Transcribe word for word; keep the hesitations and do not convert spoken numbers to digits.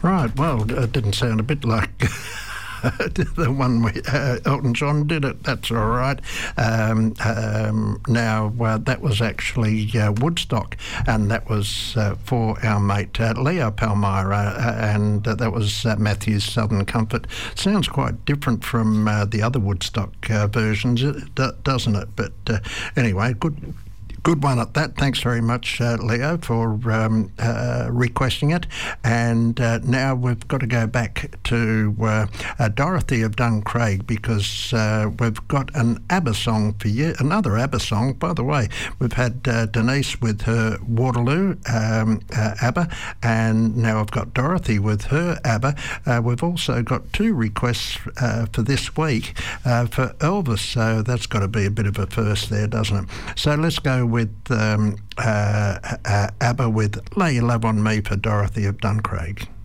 Right, well, it didn't sound a bit like the one we, uh, Elton John did it. That's all right. Um, um, now, uh, that was actually uh, Woodstock, and that was uh, for our mate uh, Leo Palmyra, uh, and uh, that was uh, Matthew's Southern Comfort. Sounds quite different from uh, the other Woodstock uh, versions, doesn't it? But uh, anyway, good. Good one at that. Thanks very much, uh, Leo, for um, uh, requesting it. And uh, now we've got to go back to uh, uh, Dorothy of Duncraig, because uh, we've got an ABBA song for you, another ABBA song. By the way, we've had uh, Denise with her Waterloo um, uh, ABBA, and now I've got Dorothy with her ABBA. Uh, we've also got two requests uh, for this week uh, for Elvis, so that's got to be a bit of a first there, doesn't it? So let's go with um, uh, uh, ABBA with Lay Your Love on Me for Dorothy of Duncraig.